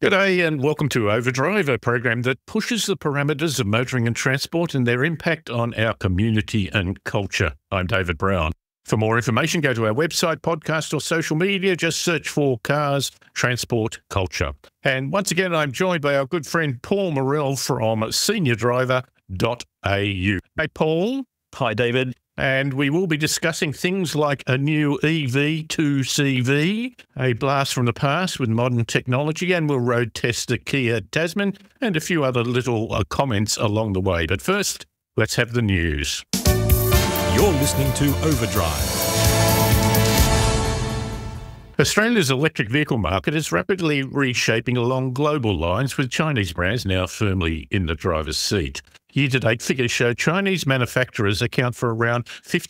G'day and welcome to Overdrive, a program that pushes the parameters of motoring and transport and their impact on our community and culture. I'm David Brown. For more information, go to our website, podcast or social media. Just search for Cars, Transport, Culture. And once again, I'm joined by our good friend Paul Morrell from seniordriver.au. Hey, Paul. Hi, David. And we will be discussing things like a new EV2CV, a blast from the past with modern technology, and we'll road test the Kia Tasman and a few other little comments along the way. But first, let's have the news. You're listening to Overdrive. Australia's electric vehicle market is rapidly reshaping along global lines, with Chinese brands now firmly in the driver's seat. Year-to-date figures show Chinese manufacturers account for around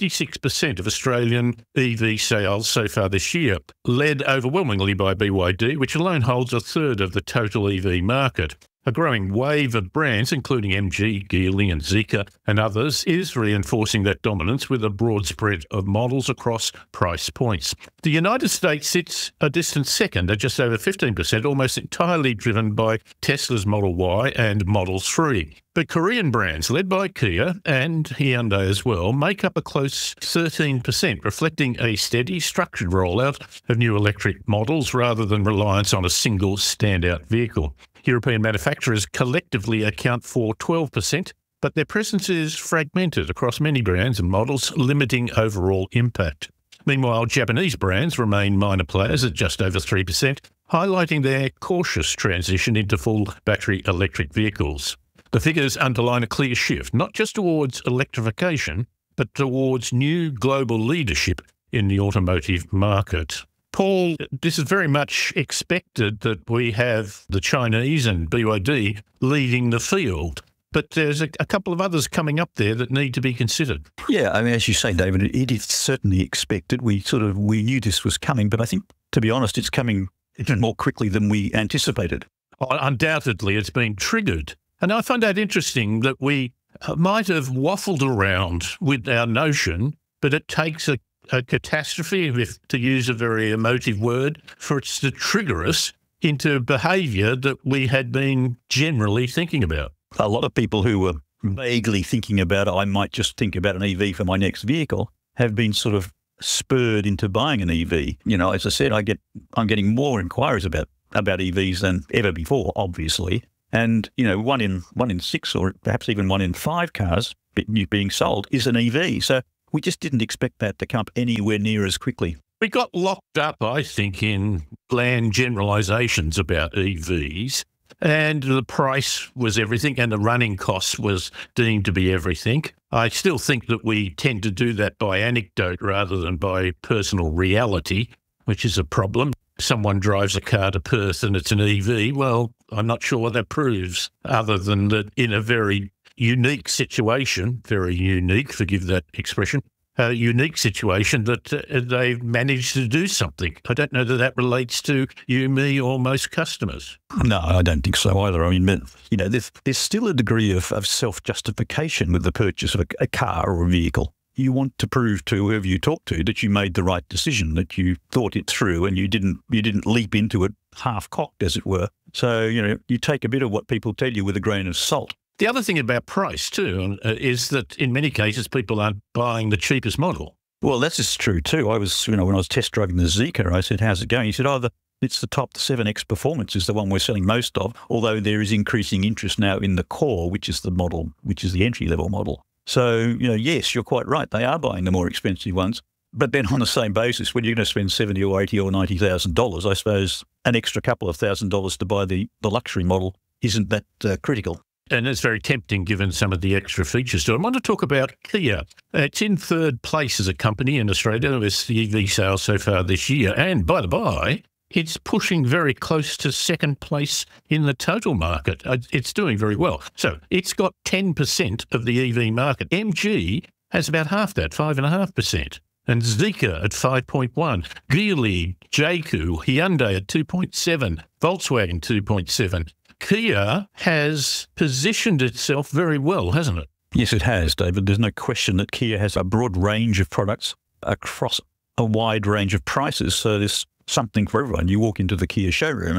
56% of Australian EV sales so far this year, led overwhelmingly by BYD, which alone holds a third of the total EV market. A growing wave of brands, including MG, Geely and Zeekr and others, is reinforcing that dominance with a broad spread of models across price points. The United States sits a distant second at just over 15%, almost entirely driven by Tesla's Model Y and Model 3. But Korean brands, led by Kia and Hyundai as well, make up a close 13%, reflecting a steady, structured rollout of new electric models rather than reliance on a single standout vehicle. European manufacturers collectively account for 12%, but their presence is fragmented across many brands and models, limiting overall impact. Meanwhile, Japanese brands remain minor players at just over 3%, highlighting their cautious transition into full battery electric vehicles. The figures underline a clear shift, not just towards electrification, but towards new global leadership in the automotive market. Paul, this is very much expected that we have the Chinese and BYD leading the field, but there's a couple of others coming up there that need to be considered. Yeah, I mean, as you say, David, it is certainly expected. We knew this was coming, but I think, to be honest, it's coming even more quickly than we anticipated. Undoubtedly, it's been triggered. And I find that interesting that we might have waffled around with our notion, but it takes a catastrophe, if to use a very emotive word, for it to trigger us into behaviour that we had been generally thinking about. A lot of people who were vaguely thinking about, I might just think about an EV for my next vehicle, have been sort of spurred into buying an EV. You know, as I said, I'm getting more inquiries about EVs than ever before, obviously. And, you know, one in 6 or perhaps even 1 in 5 cars being sold is an EV. So we just didn't expect that to come up anywhere near as quickly. We got locked up, I think, in bland generalisations about EVs, and the price was everything and the running cost was deemed to be everything. I still think that we tend to do that by anecdote rather than by personal reality, which is a problem. Someone drives a car to Perth and it's an EV. Well, I'm not sure what that proves, other than that in a very unique situation, very unique, forgive that expression, a unique situation that they've managed to do something. I don't know that that relates to you, me, or most customers. No, I don't think so either. I mean, you know, there's still a degree of self-justification with the purchase of a car or a vehicle. You want to prove to whoever you talk to that you made the right decision, that you thought it through and you didn't leap into it half-cocked, as it were. So, you know, you take a bit of what people tell you with a grain of salt. The other thing about price, too, is that in many cases people aren't buying the cheapest model. Well, that's just true, too. I was, you know, when I was test driving the Zeekr, I said, how's it going? He said, it's the top 7X Performance is the one we're selling most of, although there is increasing interest now in the Core, which is the entry-level model. So, you know, yes, you're quite right. They are buying the more expensive ones. But then on the same basis, when you're going to spend $70,000 or $80,000 or $90,000, I suppose an extra couple of $1,000s to buy the luxury model isn't that critical. And it's very tempting given some of the extra features to it. I want to talk about Kia. It's in third place as a company in Australia with the EV sales so far this year. And by the by, it's pushing very close to second place in the total market. It's doing very well. So it's got 10% of the EV market. MG has about half that, 5.5%. And Zeekr at 5.1, Geely, JAC, Hyundai at 2.7, Volkswagen 2.7. Kia has positioned itself very well, hasn't it? Yes, it has, David. There's no question that Kia has a broad range of products across a wide range of prices. So there's something for everyone. You walk into the Kia showroom and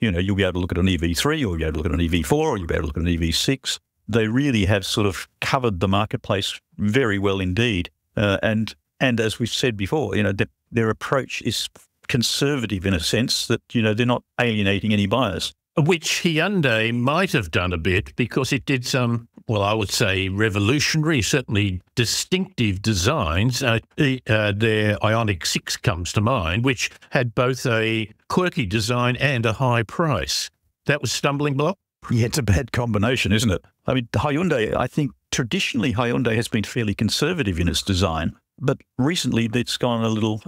You'll be able to look at an EV3, or you'll be able to look at an EV4, or you'll be able to look at an EV6. They really have sort of covered the marketplace very well indeed. And as we've said before, their approach is conservative in a sense that, they're not alienating any buyers. Which Hyundai might have done a bit because it did some, well, I would say revolutionary, certainly distinctive designs. Their Ioniq 6 comes to mind, which had both a quirky design and a high price. That was stumbling block? Yeah, it's a bad combination, isn't it? I mean, Hyundai, I think traditionally Hyundai has been fairly conservative in its design, but recently it's gone a little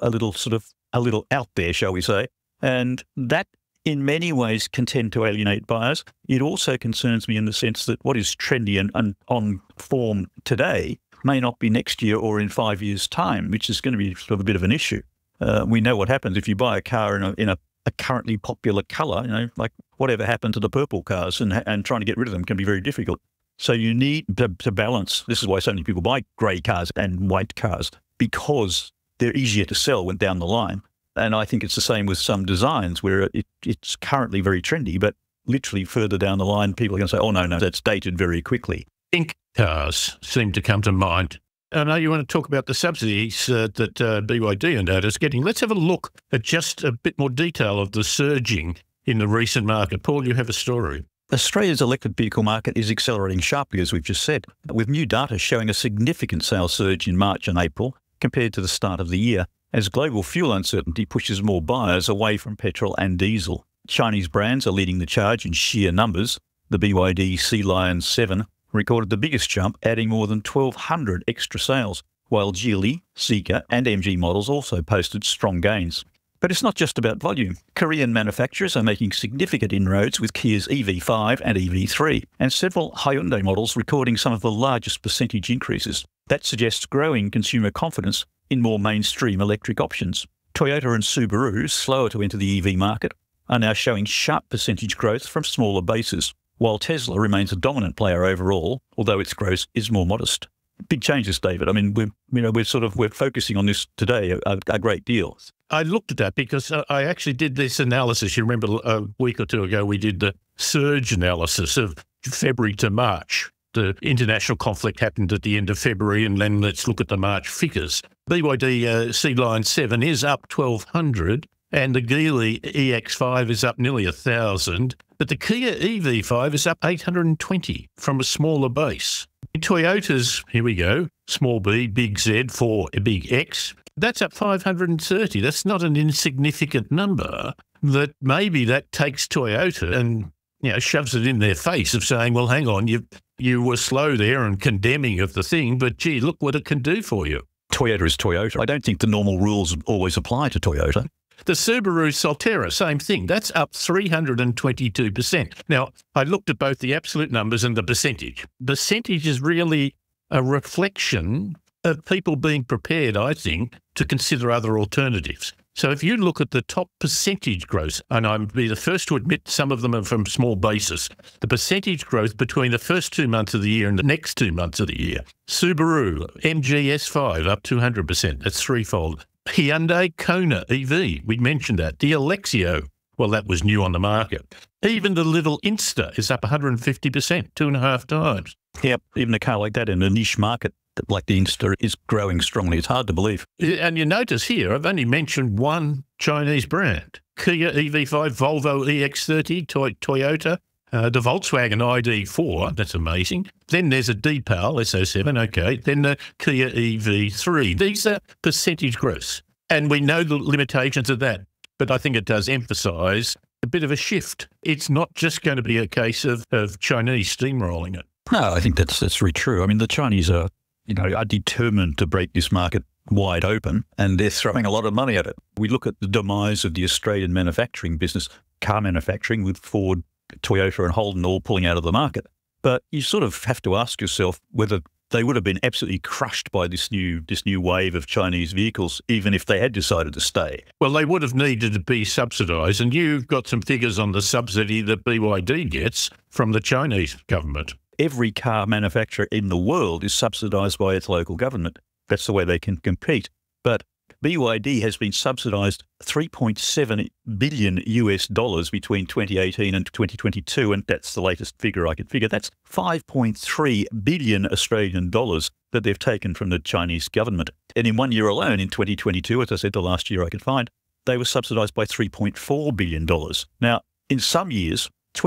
out there, shall we say, and that in many ways can tend to alienate buyers. It also concerns me in the sense that what is trendy and on form today may not be next year or in 5 years' time, which is going to be sort of a bit of an issue. We know what happens if you buy a car in a currently popular colour, like whatever happened to the purple cars, and trying to get rid of them can be very difficult. So you need to balance. This is why so many people buy grey cars and white cars, because they're easier to sell when down the line. And I think it's the same with some designs where it's currently very trendy, but literally further down the line, people are going to say, oh, no, that's dated very quickly. Pink cars seem to come to mind. I know you want to talk about the subsidies that BYD and others getting. Let's have a look at just a bit more detail of the surging in the recent market. Paul, you have a story. Australia's electric vehicle market is accelerating sharply, as we've just said, with new data showing a significant sales surge in March and April compared to the start of the year, as global fuel uncertainty pushes more buyers away from petrol and diesel. Chinese brands are leading the charge in sheer numbers. The BYD Sea Lion 7 recorded the biggest jump, adding more than 1,200 extra sales, while Geely, Zeekr and MG models also posted strong gains. But it's not just about volume. Korean manufacturers are making significant inroads with Kia's EV5 and EV3, and several Hyundai models recording some of the largest percentage increases. That suggests growing consumer confidence in more mainstream electric options. Toyota and Subaru, slower to enter the EV market, are now showing sharp percentage growth from smaller bases, while Tesla remains a dominant player overall, although its growth is more modest. Big changes, David. I mean, we're focusing on this today a great deal. I looked at that because I actually did this analysis. You remember a week or two ago we did the surge analysis of February to March. The international conflict happened at the end of February, and then let's look at the March figures. BYD Sea Lion 7 is up 1,200, and the Geely EX5 is up nearly 1,000, but the Kia EV5 is up 820 from a smaller base. Toyota's, here we go, small b, big Z, 4, big X, that's up 530. That's not an insignificant number. That maybe that takes Toyota and shoves it in their face of saying, well, hang on, you were slow there and condemning of the thing, but gee, look what it can do for you. Toyota is Toyota. I don't think the normal rules always apply to Toyota. The Subaru Solterra, same thing. That's up 322%. Now, I looked at both the absolute numbers and the percentage. Percentage is really a reflection of people being prepared, I think, to consider other alternatives. So if you look at the top percentage growth, and I'd be the first to admit some of them are from small bases, the percentage growth between the first 2 months of the year and the next 2 months of the year. Subaru, MG S5 up 200%. That's threefold. Hyundai Kona EV, we mentioned that. The Alexio, well, that was new on the market. Even the little Insta is up 150%, 2.5 times. Yep, even a car like that in a niche market like the Insta is growing strongly. It's hard to believe. And you notice here, I've only mentioned one Chinese brand. Kia EV5, Volvo EX30, Toyota, the Volkswagen ID4, that's amazing. Then there's a Deepal SO7, okay. Then the Kia EV3. These are percentage growth. And we know the limitations of that. But I think it does emphasise a bit of a shift. It's not just going to be a case of Chinese steamrolling it. No, I think that's very true. I mean, the Chinese are determined to break this market wide open, and they're throwing a lot of money at it. We look at the demise of the Australian manufacturing business, car manufacturing, with Ford, Toyota and Holden all pulling out of the market. But you sort of have to ask yourself whether they would have been absolutely crushed by this new wave of Chinese vehicles, even if they had decided to stay. Well, they would have needed to be subsidised, and you've got some figures on the subsidy that BYD gets from the Chinese government. Every car manufacturer in the world is subsidised by its local government. That's the way they can compete. But BYD has been subsidised $3.7 billion between 2018 and 2022, and that's the latest figure I could figure. That's 5.3 billion Australian dollars that they've taken from the Chinese government. And in 1 year alone, in 2022, as I said, the last year I could find, they were subsidised by $3.4 billion. Now, in some years,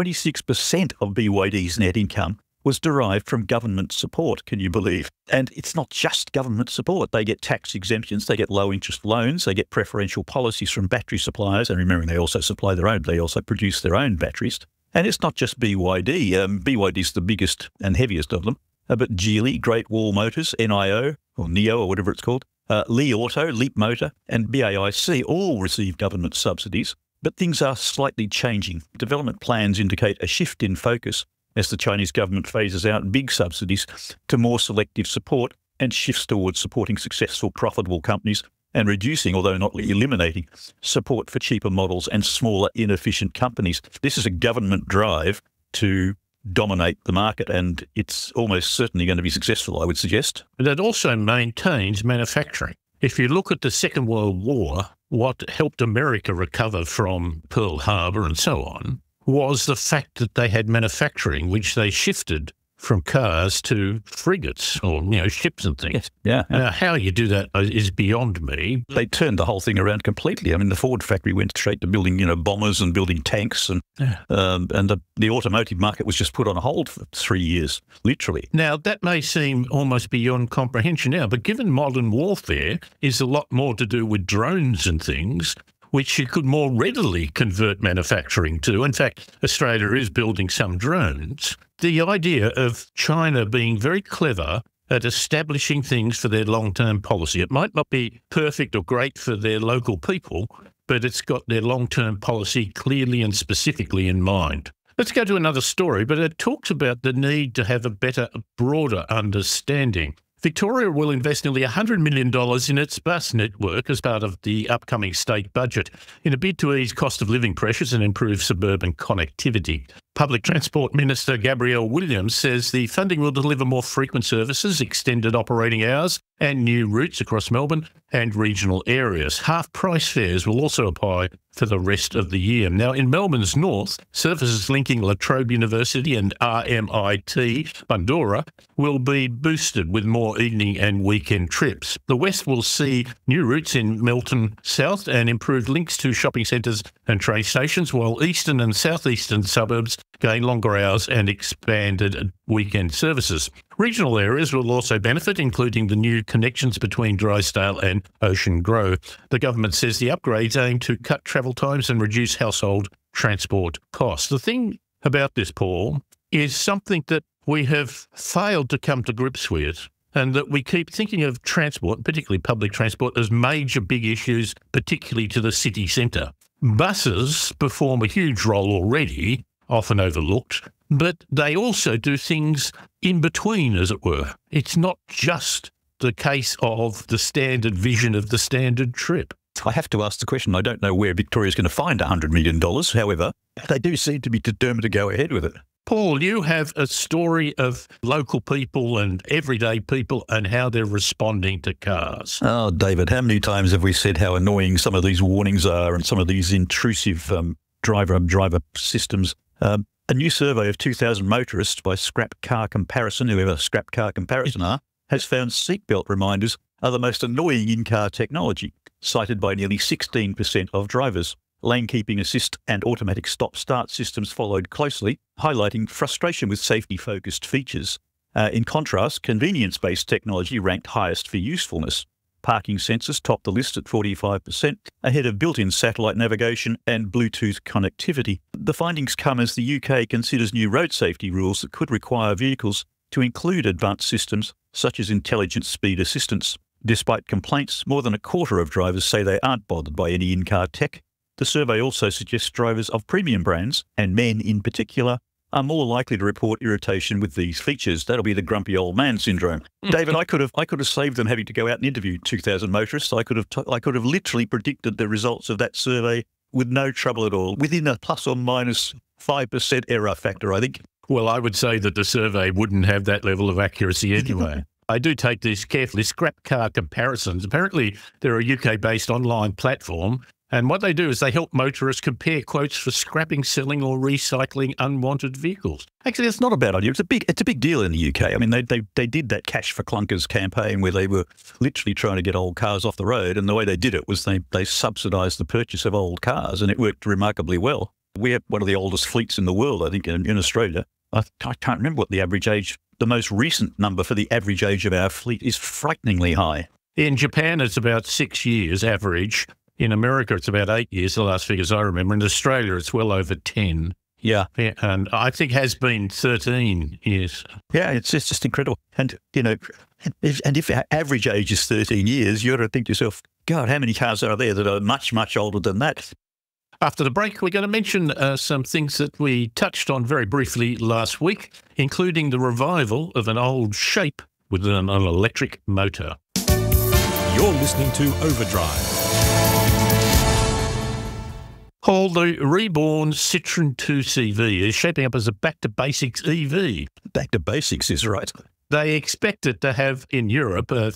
26% of BYD's net income was derived from government support, can you believe? And it's not just government support. They get tax exemptions, they get low-interest loans, they get preferential policies from battery suppliers, and remembering they also supply their own, they also produce their own batteries. And it's not just BYD. BYD's the biggest and heaviest of them, but Geely, Great Wall Motors, NIO, or NIO, or whatever it's called, Li Auto, Leap Motor, and BAIC all receive government subsidies, but things are slightly changing. Development plans indicate a shift in focus as the Chinese government phases out big subsidies to more selective support and shifts towards supporting successful, profitable companies and reducing, although not eliminating, support for cheaper models and smaller, inefficient companies. This is a government drive to dominate the market, and it's almost certainly going to be successful, I would suggest. But it also maintains manufacturing. If you look at the Second World War, what helped America recover from Pearl Harbor and so on was the fact that they had manufacturing, which they shifted from cars to frigates or, ships and things. Yes. Yeah. Now, how you do that is beyond me. They turned the whole thing around completely. I mean, the Ford factory went straight to building, bombers and building tanks, and the automotive market was just put on hold for 3 years, literally. Now, that may seem almost beyond comprehension now, but given modern warfare is a lot more to do with drones and things, which you could more readily convert manufacturing to. In fact, Australia is building some drones. The idea of China being very clever at establishing things for their long-term policy. It might not be perfect or great for their local people, but it's got their long-term policy clearly and specifically in mind. Let's go to another story, but it talks about the need to have a better, broader understanding. Victoria will invest nearly $100 million in its bus network as part of the upcoming state budget in a bid to ease cost of living pressures and improve suburban connectivity. Public Transport Minister Gabrielle Williams says the funding will deliver more frequent services, extended operating hours and new routes across Melbourne and regional areas. Half-price fares will also apply for the rest of the year. Now, in Melbourne's north, services linking La Trobe University and RMIT Bundoora will be boosted with more evening and weekend trips. The west will see new routes in Melton South and improved links to shopping centres and train stations, while eastern and southeastern suburbs gain longer hours and expanded weekend services. Regional areas will also benefit, including the new connections between Drysdale and Ocean Grove. The government says the upgrades aim to cut travel times and reduce household transport costs. The thing about this, Paul, is something that we have failed to come to grips with, and that we keep thinking of transport, particularly public transport, as major big issues, particularly to the city centre. Buses perform a huge role already, often overlooked, but they also do things in between, as it were. It's not just the case of the standard vision of the standard trip. I have to ask the question. I don't know where Victoria's going to find $100 million. However, they do seem to be determined to go ahead with it. Paul, you have a story of local people and everyday people and how they're responding to cars. Oh, David, how many times have we said how annoying some of these warnings are and some of these intrusive driver systems? A new survey of 2,000 motorists by Scrap Car Comparison, whoever Scrap Car Comparison are, has found seatbelt reminders are the most annoying in-car technology, cited by nearly 16% of drivers. Lane keeping assist and automatic stop-start systems followed closely, highlighting frustration with safety-focused features. In contrast, convenience-based technology ranked highest for usefulness. Parking sensors topped the list at 45%, ahead of built-in satellite navigation and Bluetooth connectivity. The findings come as the UK considers new road safety rules that could require vehicles to include advanced systems such as intelligent speed assistance. Despite complaints, more than a quarter of drivers say they aren't bothered by any in-car tech. The survey also suggests drivers of premium brands, and men in particular, are more likely to report irritation with these features. That'll be the grumpy old man syndrome. David, I could have saved them having to go out and interview 2,000 motorists. I could have literally predicted the results of that survey with no trouble at all, within a plus or minus 5% error factor, I think. Well, I would say that the survey wouldn't have that level of accuracy anyway. I do take this carefully. Scrap car comparisons. Apparently, they're a UK-based online platform, and what they do is they help motorists compare quotes for scrapping, selling, or recycling unwanted vehicles. Actually, it's not a bad idea. It's a big deal in the UK. I mean, they did that Cash for Clunkers campaign where they were literally trying to get old cars off the road, and the way they did it was they subsidised the purchase of old cars, and it worked remarkably well. We have one of the oldest fleets in the world, I think, in Australia. I can't remember what the average age, the most recent number for the average age of our fleet is frighteningly high. In Japan, it's about 6 years average. In America, it's about 8 years, the last figures I remember. In Australia, it's well over 10. Yeah. And I think has been 13 years. Yeah, it's just incredible. And, if our average age is 13 years, you ought to think to yourself, God, how many cars are there that are much, much older than that? After the break, we're going to mention some things that we touched on very briefly last week, including the revival of an old shape with an electric motor. You're listening to Overdrive. Paul, the reborn Citroën 2CV is shaping up as a back-to-basics EV. Back to basics is right. They expect it to have in Europe a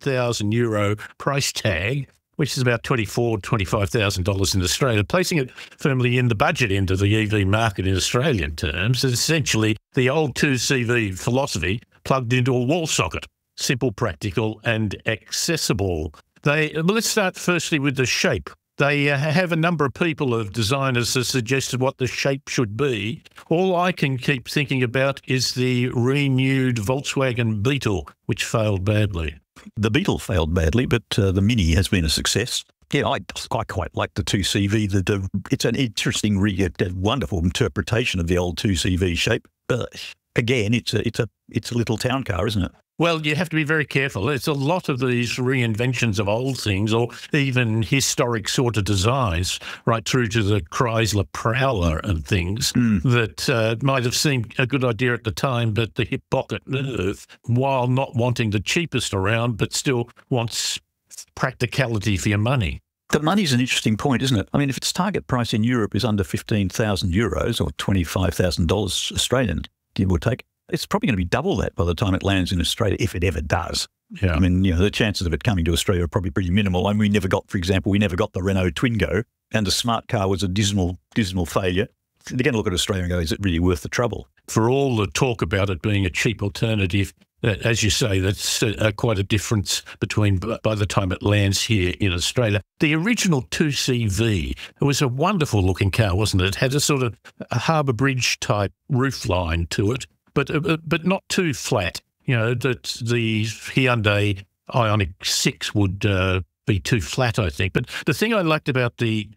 €15,000 price tag, which is about $24,000 to $25,000 in Australia, placing it firmly in the budget end of the EV market in Australian terms. It's essentially the old 2CV philosophy plugged into a wall socket. Simple, practical and accessible. Let's start firstly with the shape. They have a number of people, of designers, that suggested what the shape should be. All I can keep thinking about is the renewed Volkswagen Beetle, which failed badly. The Beetle failed badly, but the Mini has been a success. Yeah, I quite like the 2CV. It's an interesting, wonderful interpretation of the old 2CV shape. But again, it's a little town car, isn't it? Well, you have to be very careful. There's a lot of these reinventions of old things, or even historic sort of designs, right through to the Chrysler Prowler and things that might have seemed a good idea at the time, but the hip pocket nerve, while not wanting the cheapest around, but still wants practicality for your money. The money's an interesting point, isn't it? I mean, if its target price in Europe is under €15,000 or $25,000 Australian, give or take, it's probably going to be double that by the time it lands in Australia, if it ever does. Yeah. I mean, the chances of it coming to Australia are probably pretty minimal. I mean, for example, we never got the Renault Twingo, and the smart car was a dismal failure. They're going to look at Australia and go, is it really worth the trouble? For all the talk about it being a cheap alternative, as you say, that's quite a difference between by the time it lands here in Australia. The original 2CV, it was a wonderful looking car, wasn't it? It had a sort of a Harbour Bridge type roofline to it, but not too flat. That the Hyundai Ioniq 6 would be too flat, I think. But the thing I liked about the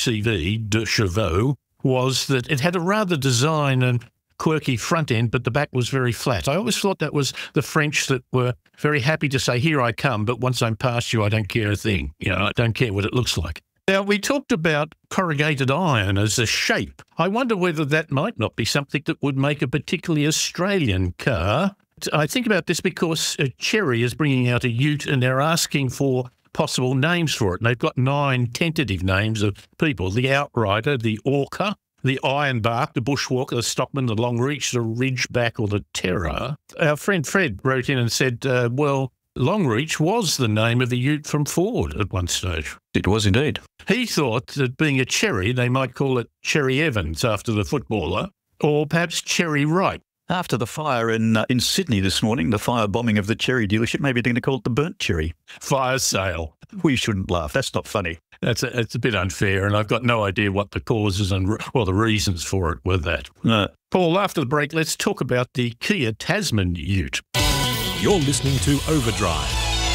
2CV de Chevaux was that it had a rather design and quirky front end, but the back was very flat. I always thought that was the French that were very happy to say, here I come, but once I'm past you, I don't care a thing. I don't care what it looks like. Now, we talked about corrugated iron as a shape. I wonder whether that might not be something that would make a particularly Australian car. I think about this because Chery is bringing out a ute and they're asking for possible names for it. And they've got 9 tentative names of people: the Outrider, the Orca, the Ironbark, the Bushwalker, the Stockman, the Longreach, the Ridgeback or the Terror. Our friend Fred wrote in and said, well, Longreach was the name of the ute from Ford at one stage. It was indeed. He thought that being a Cherry, they might call it Cherry Evans after the footballer, or perhaps Cherry Wright. After the fire in Sydney this morning, the fire bombing of the Cherry dealership, maybe they're going to call it the burnt cherry. Fire sale. We shouldn't laugh. That's not funny. It's a bit unfair, and I've got no idea what the causes and the reasons for it were that. No. Paul, after the break, let's talk about the Kia Tasman ute. You're listening to Overdrive.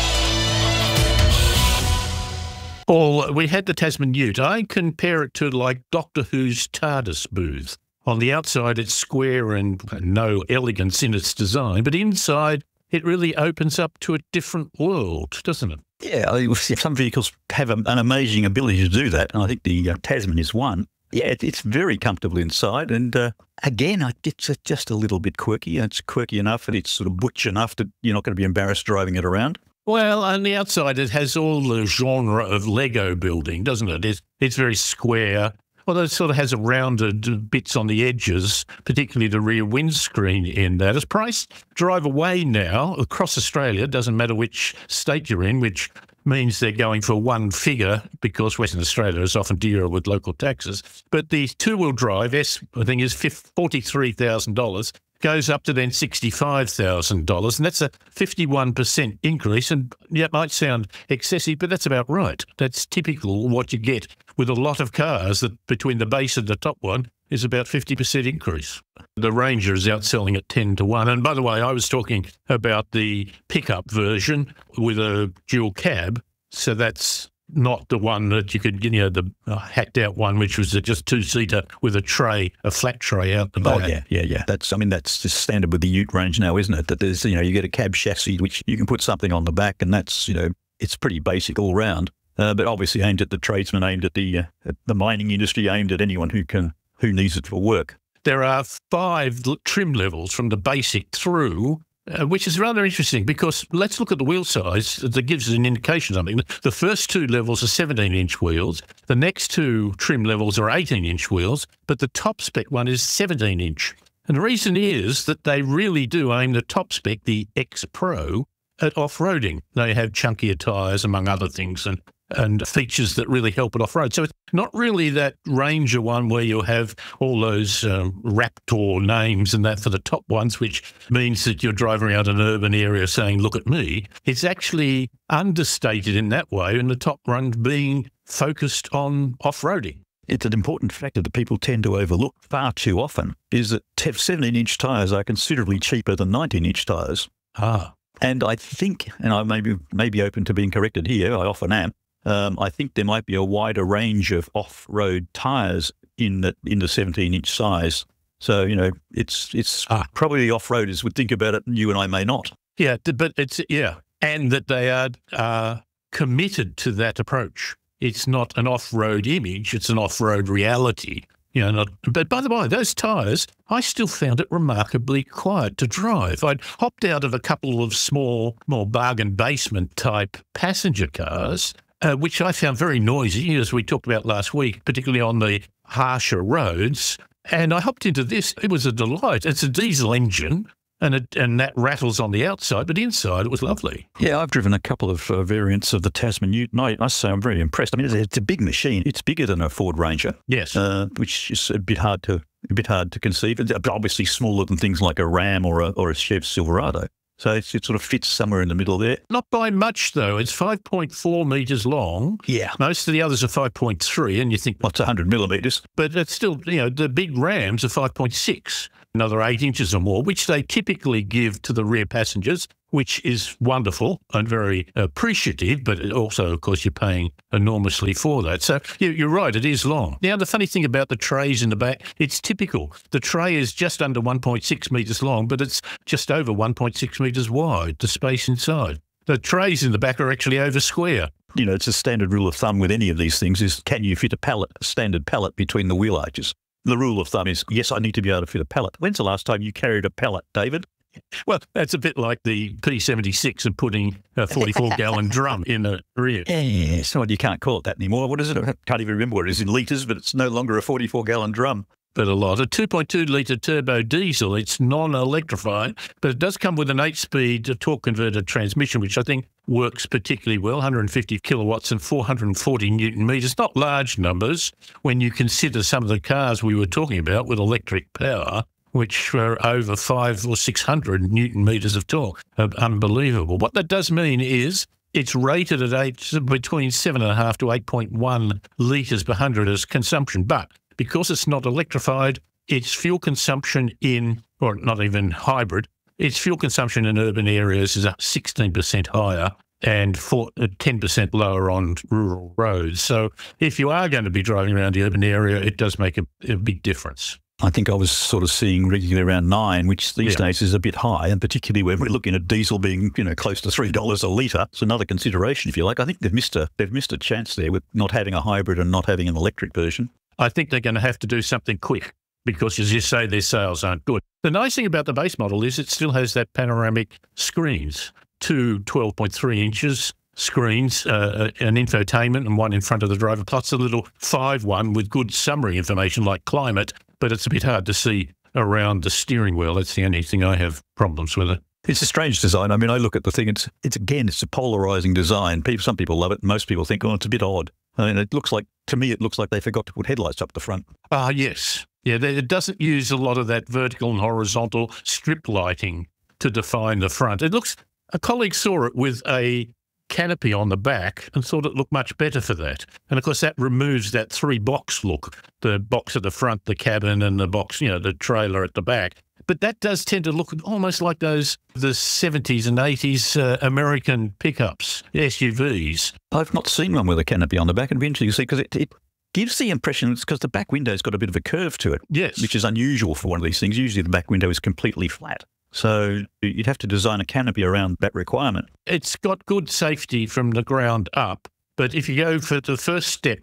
Paul, we had the Tasman ute. I compare it to like Doctor Who's TARDIS booth. On the outside, it's square and no elegance in its design, but inside, it really opens up to a different world, doesn't it? Yeah, some vehicles have an amazing ability to do that, and I think the Tasman is one. Yeah, it's very comfortable inside, and again, it's just a little bit quirky. It's quirky enough and it's sort of butch enough that you're not going to be embarrassed driving it around. Well, on the outside, it has all the genre of Lego building, doesn't it? It's very square, Well, it sort of has a rounded bits on the edges, particularly the rear windscreen in that. It's priced drive away now across Australia. Doesn't matter which state you're in, which means they're going for one figure because Western Australia is often dearer with local taxes. But the two-wheel drive S, I think, is $43,000. Goes up to then $65,000, and that's a 51% increase. And yeah, it might sound excessive, but that's about right. That's typical what you get with a lot of cars, that between the base and the top one is about 50% increase. The Ranger is outselling at 10 to 1. And by the way, I was talking about the pickup version with a dual cab, so that's not the one that you could, the hacked out one, which was just two-seater with a tray, a flat tray out the back. Oh, yeah. That's just standard with the Ute range now, isn't it? That there's, you get a cab chassis, which you can put something on the back, and that's, it's pretty basic all round. But obviously aimed at the tradesman, aimed at the mining industry, aimed at anyone who needs it for work. There are 5 trim levels from the basic through, which is rather interesting because let's look at the wheel size. That gives us an indication of something. The first 2 levels are 17-inch wheels. The next 2 trim levels are 18-inch wheels, but the top spec one is 17-inch. And the reason is that they really do aim the top spec, the X Pro, at off-roading. They have chunkier tyres, among other things, and features that really help it off-road. So it's not really that Ranger one where you'll have all those Raptor names and that for the top ones, which means that you're driving around an urban area saying, look at me. It's actually understated in that way, and the top one being focused on off-roading. It's an important factor that people tend to overlook far too often, is that 17-inch tyres are considerably cheaper than 19-inch tyres. And I think, and I may be open to being corrected here, I often am, I think there might be a wider range of off-road tyres in the 17-inch size. So, it's probably the off-roaders would think about it, and you and I may not. Yeah, but and that they are committed to that approach. It's not an off-road image, it's an off-road reality. But by the way, those tyres, I still found it remarkably quiet to drive. I'd hopped out of a couple of small, more bargain basement type passenger cars, which I found very noisy, as we talked about last week, particularly on the harsher roads. And I hopped into this. It was a delight. It's a diesel engine, and that rattles on the outside, but inside it was lovely. Yeah, I've driven a couple of variants of the Tasman Ute, and I must say I'm very impressed. I mean, it's a big machine. It's bigger than a Ford Ranger. Yes, which is a bit hard to conceive. It's obviously smaller than things like a Ram or a Chev Silverado. So it sort of fits somewhere in the middle there. Not by much, though. It's 5.4 metres long. Yeah. Most of the others are 5.3, and you think... What's 100 millimetres? But it's still, the big Rams are 5.6, another 8 inches or more, which they typically give to the rear passengers, which is wonderful and very appreciative, but also, of course, you're paying enormously for that. So you're right, it is long. Now, the funny thing about the trays in the back, it's typical. The tray is just under 1.6 metres long, but it's just over 1.6 metres wide, the space inside. The trays in the back are actually over square. It's a standard rule of thumb with any of these things is, can you fit a standard pallet between the wheel arches? The rule of thumb is, yes, I need to be able to fit a pallet. When's the last time you carried a pallet, David? Well, that's a bit like the P76 and putting a 44-gallon drum in the rear. Yeah, so you can't call it that anymore. What is it? I can't even remember what it is in litres, but it's no longer a 44-gallon drum. But a lot. A 2.2-litre turbo diesel, it's non-electrified, but it does come with an 8-speed torque-converted transmission, which I think works particularly well, 150 kilowatts and 440 newton metres. Not large numbers when you consider some of the cars we were talking about with electric power, which were over 500 or 600 newton metres of torque. Unbelievable. What that does mean is it's rated at between 7.5 to 8.1 litres per 100 as consumption. But because it's not electrified, its fuel consumption or not even hybrid, its fuel consumption in urban areas is 16% higher and 10% lower on rural roads. So if you are going to be driving around the urban area, it does make a big difference. I think I was sort of seeing regularly around 9, which these days is a bit high, and particularly when we're looking at diesel being, close to $3 a litre. It's another consideration, if you like. I think they've missed a chance there with not having a hybrid and not having an electric version. I think they're going to have to do something quick because, as you say, their sales aren't good. The nice thing about the base model is it still has that panoramic screens, two 12.3 inches screens, an infotainment and one in front of the driver, plus a little 5 one with good summary information like climate, but it's a bit hard to see around the steering wheel. That's the only thing I have problems with it. It's a strange design. I mean, I look at the thing, it's a polarizing design. Some people love it. Most people think, oh, it's a bit odd. I mean, to me, it looks like they forgot to put headlights up the front. Yes. Yeah, it doesn't use a lot of that vertical and horizontal strip lighting to define the front. A colleague saw it with a canopy on the back and thought it looked much better for that. And of course, that removes that 3-box look, the box at the front, the cabin, and the box, the trailer at the back. But that does tend to look almost like the 70s and 80s American pickups, SUVs. I've not seen one with a canopy on the back. It'd be interesting to see because it gives the impression it's because the back window's got a bit of a curve to it. Yes. Which is unusual for one of these things. Usually the back window is completely flat. So you'd have to design a canopy around that requirement. It's got good safety from the ground up, but if you go for the first step,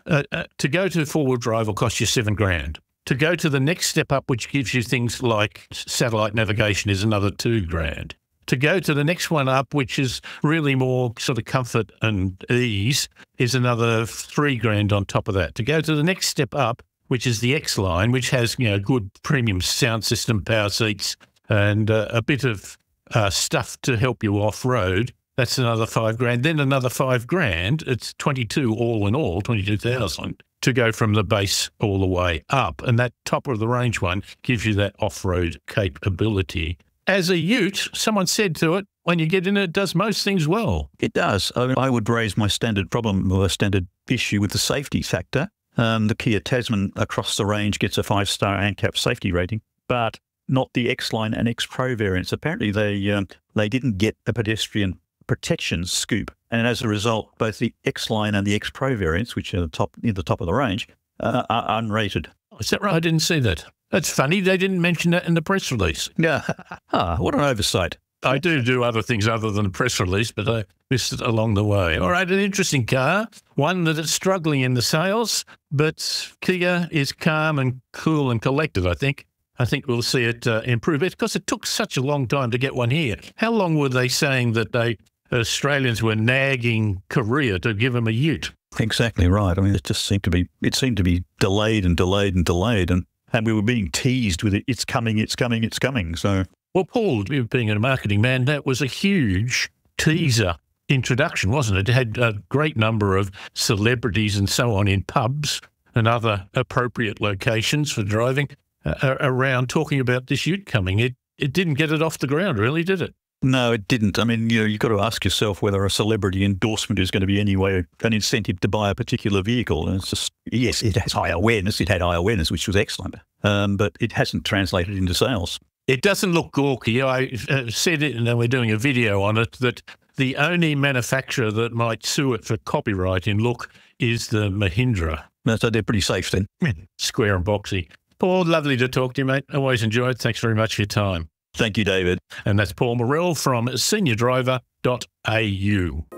to go to four-wheel drive will cost you $7,000. To go to the next step up, which gives you things like satellite navigation, is another $2,000. To go to the next one up, which is really more sort of comfort and ease, is another $3,000 on top of that. To go to the next step up, which is the X line, which has good premium sound system, power seats, and a bit of stuff to help you off road, that's another $5,000. Then another $5,000. It's 22 all in all, 22,000 to go from the base all the way up. And that top of the range one gives you that off-road capability. As a ute, someone said to it, when you get in it does most things well. It does. I would raise my standard problem or a standard issue with the safety factor. The Kia Tasman across the range gets a 5-star ANCAP safety rating, but not the X-Line and X-Pro variants. Apparently they didn't get a pedestrian protection scoop. And as a result, both the X-Line and the X-Pro variants, which are near the top of the range, are unrated. Is that right? I didn't see that. That's funny. They didn't mention that in the press release. Yeah. What an oversight. I do other things other than the press release, but I missed it along the way. All right, an interesting car, one that is struggling in the sales, but Kia is calm and cool and collected, I think. I think we'll see it improve because it took such a long time to get one here. How long were they saying that Australians were nagging Korea to give them a ute? Exactly right. I mean, it seemed to be delayed and delayed and delayed, and we were being teased with it. It's coming, it's coming, it's coming. So, well, Paul, being a marketing man, that was a huge teaser introduction, wasn't it? It had a great number of celebrities and so on in pubs and other appropriate locations for driving around talking about this ute coming. It didn't get it off the ground, really, did it? No, it didn't. I mean, you've got to ask yourself whether a celebrity endorsement is going to be anyway an incentive to buy a particular vehicle. And it's just, yes, it has high awareness. It had high awareness, which was excellent. But it hasn't translated into sales. It doesn't look gawky. I said it, and then we're doing a video on it, that the only manufacturer that might sue it for copyright in look is the Mahindra. So they're pretty safe then. Square and boxy. Paul, lovely to talk to you, mate. Always enjoyed. Thanks very much for your time. Thank you, David. And that's Paul Morrell from seniordriver.au.